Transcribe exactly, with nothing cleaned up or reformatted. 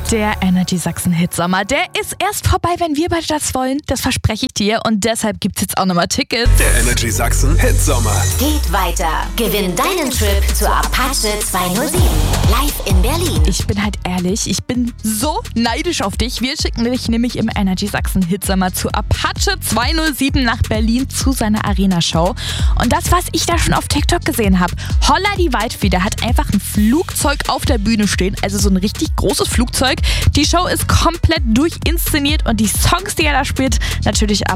Der Energy Sachsen Hitsommer, der ist erst vorbei, wenn wir beide das wollen. Das verspreche ich dir. Und deshalb gibt's jetzt auch nochmal Tickets. Der Energy Sachsen Hitsommer Geht weiter. Gewinn deinen Trip zur Apache zweihundertsieben. Live in Berlin. Ich bin halt ehrlich, ich bin so neidisch auf dich. Wir schicken dich nämlich im Energy Sachsen Hitsommer zu Apache zweihundertsieben nach Berlin zu seiner Arena-Show. Und das, was ich da schon auf TikTok gesehen habe, Holla die Waldfee, hat einfach ein Flugzeug auf der Bühne stehen. Also so ein richtig großes Flugzeug. Die Show ist komplett durchinszeniert und die Songs, die er da spielt, natürlich ab